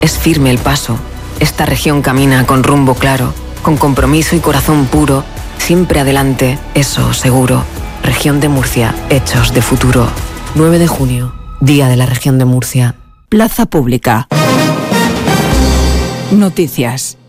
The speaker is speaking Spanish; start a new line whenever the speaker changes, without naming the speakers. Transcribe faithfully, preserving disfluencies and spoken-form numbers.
Es firme el paso. Esta región camina con rumbo claro, con compromiso y corazón puro. Siempre adelante, eso seguro. Región de Murcia, hechos de futuro. nueve de junio, Día de la Región de Murcia.
Plaza Pública. Noticias.